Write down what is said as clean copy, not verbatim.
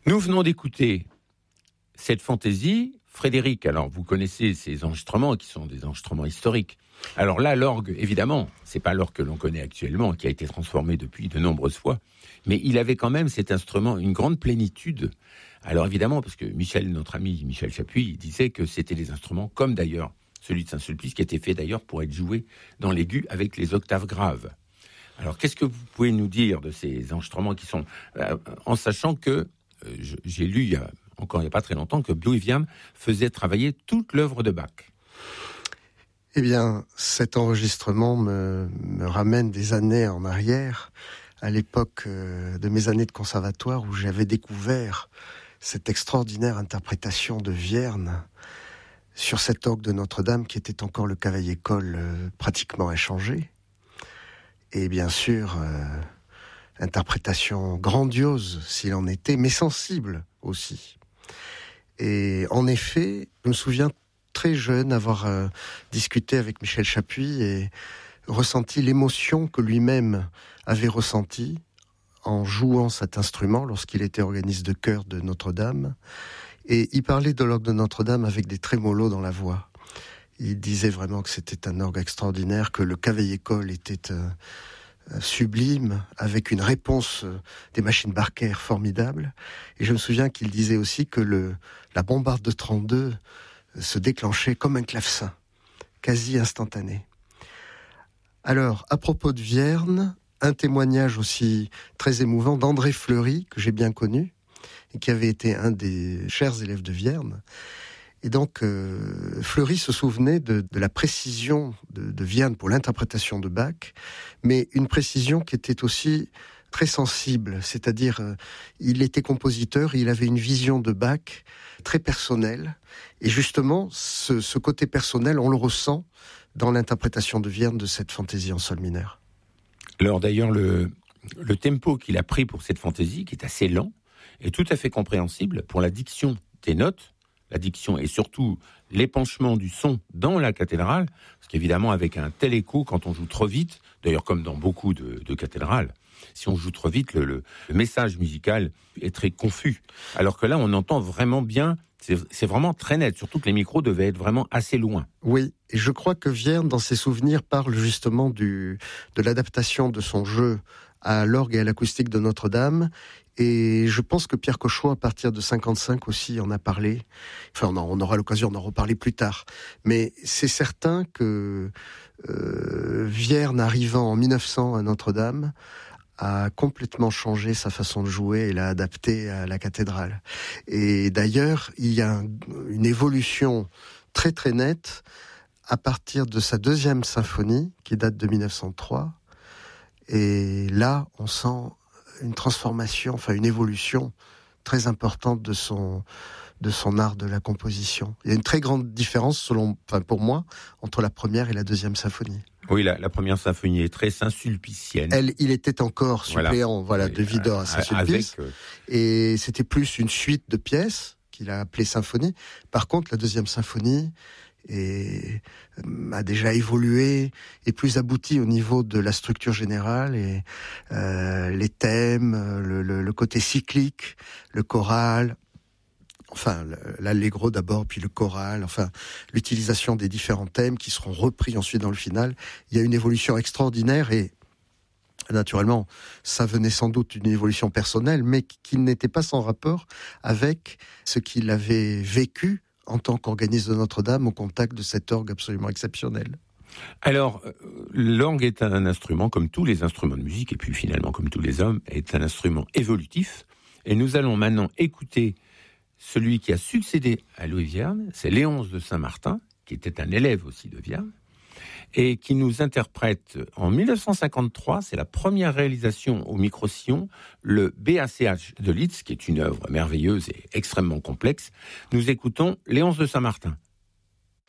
Nous venons d'écouter cette fantaisie. Frédéric, alors vous connaissez ces enregistrements qui sont des enregistrements historiques. Alors là, l'orgue, évidemment, c'est pas l'orgue que l'on connaît actuellement, qui a été transformé depuis de nombreuses fois, mais il avait quand même cet instrument, une grande plénitude. Alors évidemment, parce que notre ami Michel Chapuis, disait que c'était des instruments, comme d'ailleurs celui de Saint-Sulpice, qui était fait d'ailleurs pour être joué dans l'aigu avec les octaves graves. Alors qu'est-ce que vous pouvez nous dire de ces enregistrements qui sont, en sachant que, j'ai lu il n'y a pas très longtemps, que Louis Vierne faisait travailler toute l'œuvre de Bach. Eh bien, cet enregistrement me ramène des années en arrière, à l'époque de mes années de conservatoire, où j'avais découvert cette extraordinaire interprétation de Vierne sur cet orgue de Notre-Dame qui était encore le Cavaillé-Coll pratiquement inchangé. Et bien sûr, interprétation grandiose s'il en était, mais sensible aussi. Et en effet, je me souviens très jeune avoir discuté avec Michel Chapuis et ressenti l'émotion que lui-même avait ressentie en jouant cet instrument lorsqu'il était organiste de chœur de Notre-Dame. Et il parlait de l'orgue de Notre-Dame avec des trémolos dans la voix. Il disait vraiment que c'était un orgue extraordinaire, que le Cavaillé-Coll était sublime, avec une réponse des machines Barker formidable. Et je me souviens qu'il disait aussi que la bombarde de 32 se déclenchait comme un clavecin, quasi instantané. Alors, à propos de Vierne, un témoignage aussi très émouvant d'André Fleury, que j'ai bien connu, et qui avait été un des chers élèves de Vierne. Et donc, Fleury se souvenait de la précision de Vierne pour l'interprétation de Bach, mais une précision qui était aussi très sensible, c'est-à-dire il était compositeur, il avait une vision de Bach très personnelle, et justement, ce côté personnel, on le ressent dans l'interprétation de Vierne de cette fantaisie en sol mineur. Alors d'ailleurs, le tempo qu'il a pris pour cette fantaisie, qui est assez lent, est tout à fait compréhensible pour la diction des notes, la diction et surtout l'épanchement du son dans la cathédrale, parce qu'évidemment avec un tel écho, quand on joue trop vite, d'ailleurs comme dans beaucoup de cathédrales, si on joue trop vite, le message musical est très confus. Alors que là, on entend vraiment bien, c'est vraiment très net, surtout que les micros devaient être vraiment assez loin. Oui, et je crois que Vierne, dans ses souvenirs, parle justement de l'adaptation de son jeu à l'orgue et à l'acoustique de Notre-Dame. Et je pense que Pierre Cochot, à partir de 55 aussi, en a parlé. Enfin, on aura l'occasion d'en reparler plus tard. Mais c'est certain que Vierne, arrivant en 1900 à Notre-Dame, a complètement changé sa façon de jouer et l'a adapté à la cathédrale. Et d'ailleurs, il y a une évolution très très nette à partir de sa deuxième symphonie, qui date de 1903. Et là, on sent une transformation, enfin une évolution très importante de son art de la composition. Il y a une très grande différence, pour moi, entre la première et la deuxième symphonie. Oui, la première symphonie est très saint-sulpicienne. Il était encore suppléant, de Widor à Saint-Sulpice. Et c'était plus une suite de pièces qu'il a appelée symphonie. Par contre, la deuxième symphonie a déjà évolué, est plus aboutie au niveau de la structure générale et les thèmes, le côté cyclique, le choral, enfin l'allegro d'abord, puis le choral, enfin l'utilisation des différents thèmes qui seront repris ensuite dans le final. Il y a une évolution extraordinaire et naturellement, ça venait sans doute d'une évolution personnelle, mais qui n'était pas sans rapport avec ce qu'il avait vécu en tant qu'organiste de Notre-Dame au contact de cet orgue absolument exceptionnel. Alors, l'orgue est un instrument, comme tous les instruments de musique, et puis finalement, comme tous les hommes, est un instrument évolutif. Et nous allons maintenant écouter celui qui a succédé à Louis Vierne, c'est Léonce de Saint-Martin, qui était un élève aussi de Vierne, et qui nous interprète en 1953, c'est la première réalisation au micro-sillon, le BACH de Liszt, qui est une œuvre merveilleuse et extrêmement complexe. Nous écoutons Léonce de Saint-Martin.